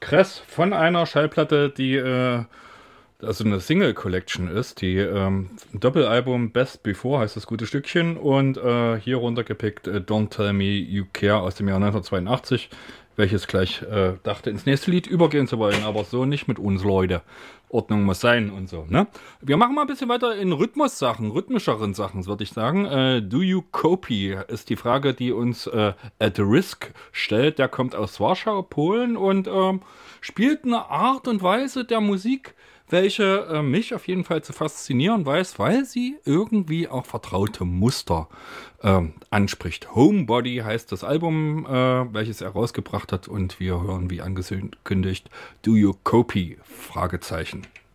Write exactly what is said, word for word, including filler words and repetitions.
Kress von einer Schallplatte, die äh, also eine Single Collection ist, die ähm, ein Doppelalbum Best Before heißt das gute Stückchen und äh, hier runtergepickt äh, Don't Tell Me You Care aus dem Jahr neunzehnhundertzweiundachtzig, welches gleich äh, dachte, ins nächste Lied übergehen zu wollen, aber so nicht mit uns, Leute. Ordnung muss sein und so, ne? Wir machen mal ein bisschen weiter in Rhythmus-Sachen, rhythmischeren Sachen, würde ich sagen. Äh, Do You Copy ist die Frage, die uns äh, At Risk stellt. Der kommt aus Warschau, Polen und ähm, spielt eine Art und Weise der Musik, welche äh, mich auf jeden Fall zu faszinieren weiß, weil sie irgendwie auch vertraute Muster ähm, anspricht. Homebody heißt das Album, äh, welches er rausgebracht hat und wir hören wie angekündigt Do You Copy? Fragezeichen.